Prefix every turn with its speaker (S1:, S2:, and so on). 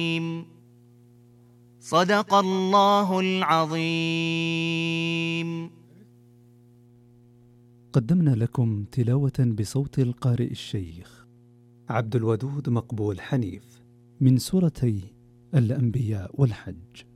S1: صدق الله العظيم.
S2: قدمنا لكم تلاوة بصوت القارئ الشيخ عبد الودود مقبول حنيف من سورتي الأنبياء والحج.